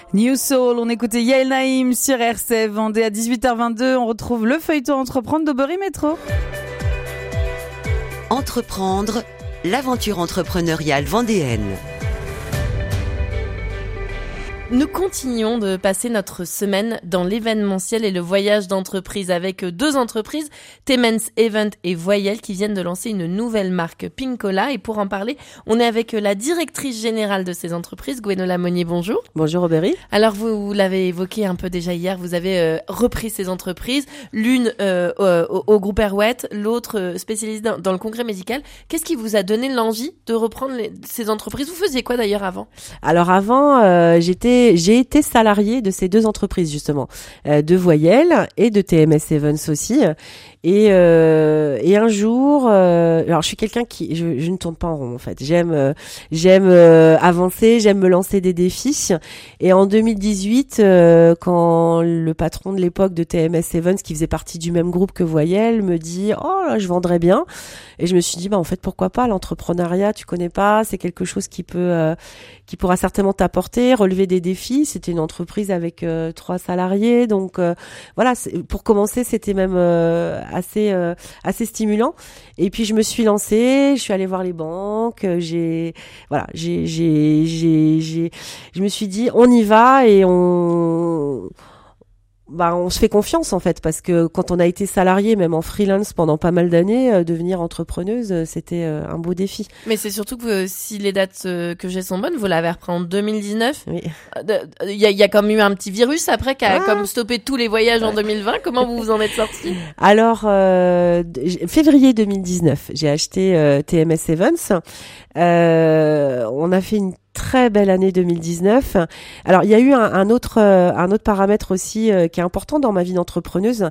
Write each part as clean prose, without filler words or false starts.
New Soul, on écoutait Yael Naïm sur RCF Vendée à 18h22. On retrouve le feuilleton Entreprendre d'Aubry Métro. Entreprendre, l'aventure entrepreneuriale vendéenne. Nous continuons de passer notre semaine dans l'événementiel et le voyage d'entreprise avec deux entreprises, Temens Event et Voyelle, qui viennent de lancer une nouvelle marque Pinkola. Et pour en parler, on est avec la directrice générale de ces entreprises, Gwenola Monnier. Bonjour. Bonjour Aubry. Alors vous l'avez évoqué un peu déjà hier, vous avez repris ces entreprises, l'une au groupe Airwatt, l'autre spécialisée dans le congrès médical. Qu'est-ce qui vous a donné l'envie de reprendre ces entreprises? Vous faisiez quoi d'ailleurs avant? Alors avant, j'ai été salariée de ces deux entreprises justement, de Voyelle et de TMS Events aussi. Et un jour, alors je suis quelqu'un qui je ne tourne pas en rond en fait. J'aime avancer, j'aime me lancer des défis. Et en 2018, quand le patron de l'époque de TMS Events, qui faisait partie du même groupe que Voyelle, me dit "Oh là, je vendrais bien." Et je me suis dit en fait pourquoi pas, l'entrepreneuriat, tu connais pas, c'est quelque chose qui pourra certainement t'apporter, relever des défis. C'était une entreprise avec 3 salariés, donc voilà, pour commencer, c'était même assez stimulant. Et puis je me suis lancée, je suis allée voir les banques, je me suis dit on y va et on se fait confiance en fait, parce que quand on a été salarié, même en freelance pendant pas mal d'années, devenir entrepreneuse, c'était un beau défi. Mais c'est surtout que si les dates que j'ai sont bonnes, vous l'avez repris en 2019. Oui. Il y a quand même eu un petit virus après qui a comme stoppé tous les voyages en 2020. Comment vous vous en êtes sortis? Alors, février 2019, j'ai acheté TMS Events. On a fait une très belle année 2019. Alors il y a eu un autre paramètre aussi qui est important dans ma vie d'entrepreneuse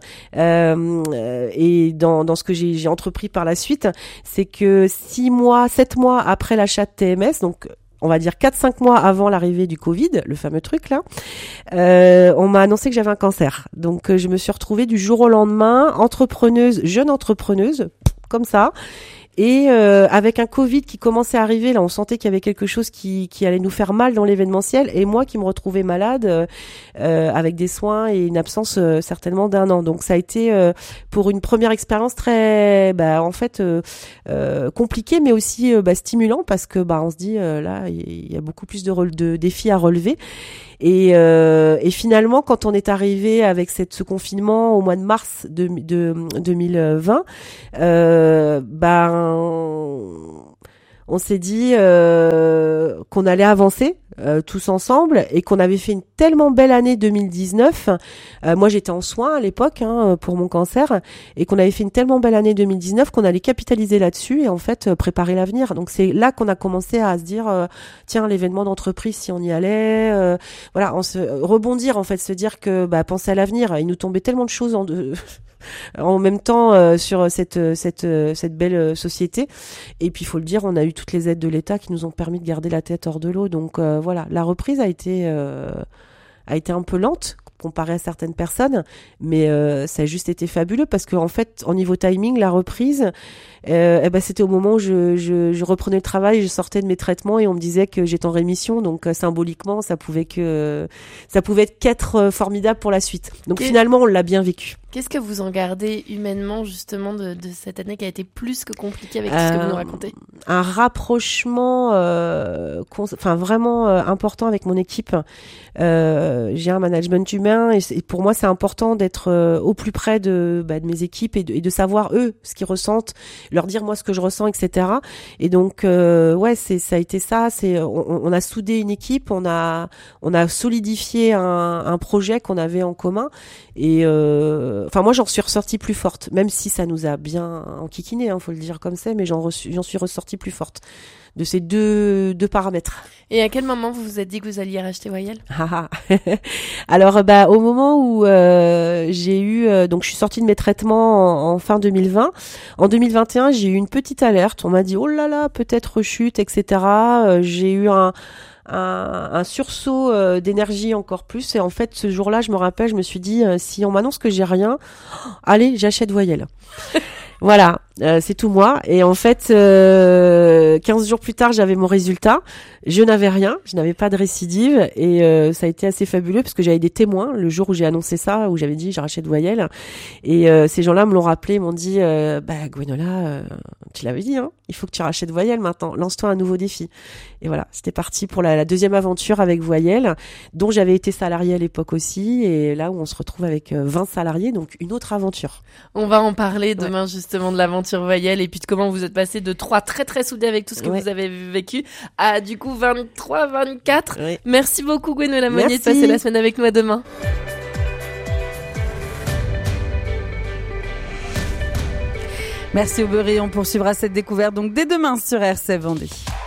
et dans ce que j'ai entrepris par la suite, c'est que 7 mois après l'achat de TMS, donc on va dire 4-5 mois avant l'arrivée du Covid, le fameux truc là, on m'a annoncé que j'avais un cancer. Donc je me suis retrouvée du jour au lendemain, jeune entrepreneuse, comme ça. Et avec un Covid qui commençait à arriver, là on sentait qu'il y avait quelque chose qui allait nous faire mal dans l'événementiel, et moi qui me retrouvais malade avec des soins et une absence certainement d'1 an. Donc ça a été pour une première expérience très compliquée, mais aussi stimulant, parce que on se dit là il y a beaucoup plus de défis à relever. Et finalement, quand on est arrivé avec ce confinement au mois de mars 2020, on s'est dit qu'on allait avancer tous ensemble, et qu'on avait fait une tellement belle année 2019. Moi, j'étais en soins à l'époque pour mon cancer, et qu'on avait fait une tellement belle année 2019 qu'on allait capitaliser là-dessus et en fait préparer l'avenir. Donc c'est là qu'on a commencé à se dire tiens, l'événement d'entreprise, si on y allait, rebondir en fait, se dire que penser à l'avenir. Il nous tombait tellement de choses en même temps sur cette belle société. Et puis il faut le dire, on a eu toutes les aides de l'État qui nous ont permis de garder la tête hors de l'eau. Donc voilà, la reprise a été un peu lente comparé à certaines personnes, mais ça a juste été fabuleux, parce qu'en fait, en niveau timing, la reprise, c'était au moment où je reprenais le travail, je sortais de mes traitements et on me disait que j'étais en rémission, donc symboliquement, ça pouvait être qu'être formidable pour la suite. Donc finalement, on l'a bien vécu. Qu'est-ce que vous en gardez humainement justement de cette année qui a été plus que compliquée avec tout ce que vous nous racontez? Un rapprochement vraiment important avec mon équipe. J'ai un management humain, et pour moi c'est important d'être au plus près de mes équipes et de savoir eux ce qu'ils ressentent, leur dire moi ce que je ressens, etc. Et donc ça a été ça. On a soudé une équipe, on a solidifié un projet qu'on avait en commun, et moi j'en suis ressortie plus forte, même si ça nous a bien enquiquiné, faut le dire comme ça, mais j'en suis ressortie plus forte de ces deux paramètres. Et à quel moment vous vous êtes dit que vous alliez racheter Voyelle? Alors au moment où j'ai eu donc je suis sortie de mes traitements en fin 2020. En 2021, j'ai eu une petite alerte. On m'a dit oh là là, peut-être rechute, etc. J'ai eu un sursaut d'énergie encore plus, et en fait ce jour-là, je me rappelle, je me suis dit si on m'annonce que j'ai rien, allez, j'achète Voyelle. Voilà, c'est tout moi. Et en fait, 15 jours plus tard, j'avais mon résultat. Je n'avais rien, je n'avais pas de récidive. Et ça a été assez fabuleux parce que j'avais des témoins le jour où j'ai annoncé ça, où j'avais dit j'arrachais de voyelles. Et ces gens-là me l'ont rappelé, m'ont dit Gwenola, tu l'avais dit, hein, il faut que tu rachètes voyelles maintenant. Lance-toi un nouveau défi. Et voilà, c'était parti pour la deuxième aventure avec voyelles, dont j'avais été salariée à l'époque aussi. Et là où on se retrouve avec 20 salariés, donc une autre aventure. On va en parler demain justement de l'aventure voyelle et puis de comment vous êtes passé de 3 très très soudés avec tout ce que vous avez vécu à du coup 23, 24. Ouais. Merci beaucoup Gwenola Monnier de Merci. passer la semaine avec nous. À demain. Merci Aubry, on poursuivra cette découverte donc dès demain sur RCF Vendée.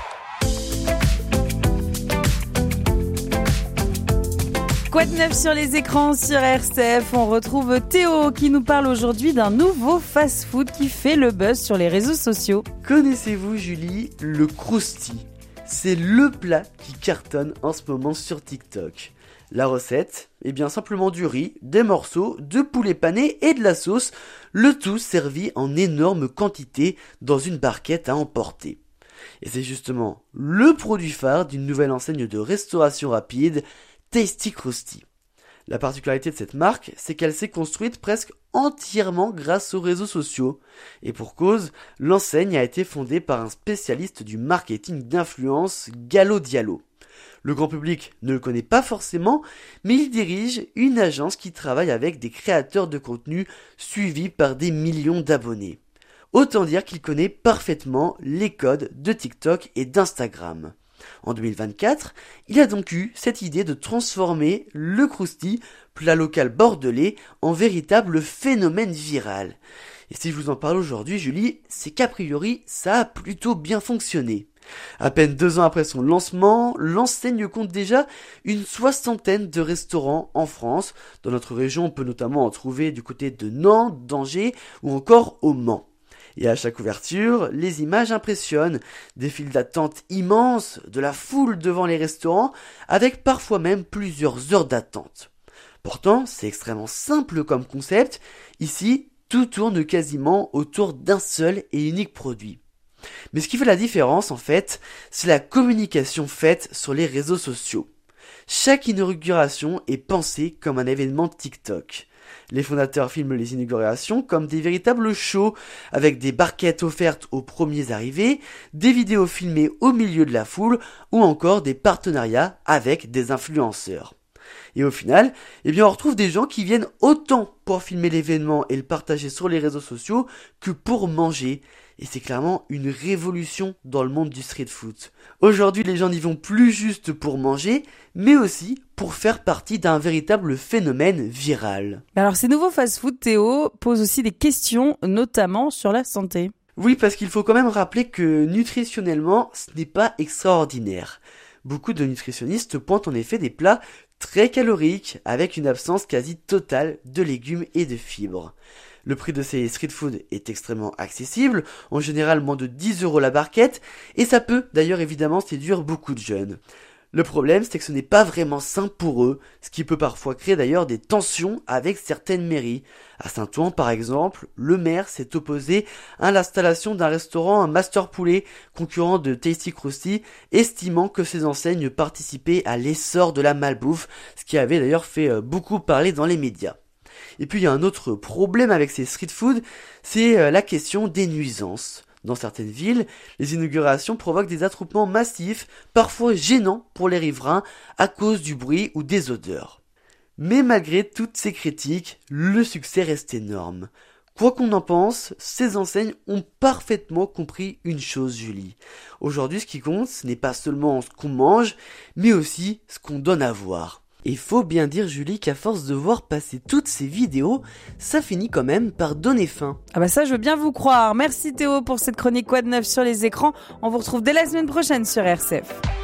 Quoi de neuf sur les écrans sur RCF? On retrouve Théo qui nous parle aujourd'hui d'un nouveau fast-food qui fait le buzz sur les réseaux sociaux. Connaissez-vous, Julie, le Krusty? C'est le plat qui cartonne en ce moment sur TikTok. La recette, eh bien simplement du riz, des morceaux, de poulet pané et de la sauce, le tout servi en énorme quantité dans une barquette à emporter. Et c'est justement le produit phare d'une nouvelle enseigne de restauration rapide, Tasty Krusty. La particularité de cette marque, c'est qu'elle s'est construite presque entièrement grâce aux réseaux sociaux. Et pour cause, l'enseigne a été fondée par un spécialiste du marketing d'influence, Gallo Diallo. Le grand public ne le connaît pas forcément, mais il dirige une agence qui travaille avec des créateurs de contenu suivis par des millions d'abonnés. Autant dire qu'il connaît parfaitement les codes de TikTok et d'Instagram. En 2024, il a donc eu cette idée de transformer le Krusty, plat local bordelais, en véritable phénomène viral. Et si je vous en parle aujourd'hui, Julie, c'est qu'a priori, ça a plutôt bien fonctionné. À peine 2 ans après son lancement, l'enseigne compte déjà une 60aine de restaurants en France. Dans notre région, on peut notamment en trouver du côté de Nantes, d'Angers ou encore au Mans. Et à chaque ouverture, les images impressionnent. Des files d'attente immenses, de la foule devant les restaurants, avec parfois même plusieurs heures d'attente. Pourtant, c'est extrêmement simple comme concept. Ici, tout tourne quasiment autour d'un seul et unique produit. Mais ce qui fait la différence, en fait, c'est la communication faite sur les réseaux sociaux. Chaque inauguration est pensée comme un événement TikTok. Les fondateurs filment les inaugurations comme des véritables shows, avec des barquettes offertes aux premiers arrivés, des vidéos filmées au milieu de la foule, ou encore des partenariats avec des influenceurs. Et au final, on retrouve des gens qui viennent autant pour filmer l'événement et le partager sur les réseaux sociaux que pour manger. Et c'est clairement une révolution dans le monde du street food. Aujourd'hui, les gens n'y vont plus juste pour manger, mais aussi pour faire partie d'un véritable phénomène viral. Alors ces nouveaux fast-food, Théo, posent aussi des questions, notamment sur la santé. Oui, parce qu'il faut quand même rappeler que nutritionnellement, ce n'est pas extraordinaire. Beaucoup de nutritionnistes pointent en effet des plats très caloriques, avec une absence quasi totale de légumes et de fibres. Le prix de ces street food est extrêmement accessible, en général moins de 10 € la barquette, et ça peut d'ailleurs évidemment séduire beaucoup de jeunes. Le problème, c'est que ce n'est pas vraiment sain pour eux, ce qui peut parfois créer d'ailleurs des tensions avec certaines mairies. À Saint-Ouen, par exemple, le maire s'est opposé à l'installation d'un restaurant à Master Poulet, concurrent de Tasty Krusty, estimant que ces enseignes participaient à l'essor de la malbouffe, ce qui avait d'ailleurs fait beaucoup parler dans les médias. Et puis il y a un autre problème avec ces street food, c'est la question des nuisances. Dans certaines villes, les inaugurations provoquent des attroupements massifs, parfois gênants pour les riverains à cause du bruit ou des odeurs. Mais malgré toutes ces critiques, le succès reste énorme. Quoi qu'on en pense, ces enseignes ont parfaitement compris une chose, Julie. Aujourd'hui, ce qui compte, ce n'est pas seulement ce qu'on mange, mais aussi ce qu'on donne à voir. Et faut bien dire, Julie, qu'à force de voir passer toutes ces vidéos, ça finit quand même par donner faim. Ah bah ça, je veux bien vous croire. Merci Théo pour cette chronique Quoi de neuf sur les écrans. On vous retrouve dès la semaine prochaine sur RCF.